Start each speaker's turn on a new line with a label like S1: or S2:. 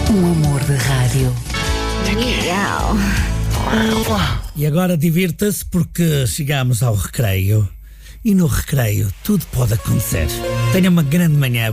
S1: Um amor de rádio.
S2: E agora divirta-se porque chegamos ao recreio. E no recreio tudo pode acontecer. Tenha uma grande manhã.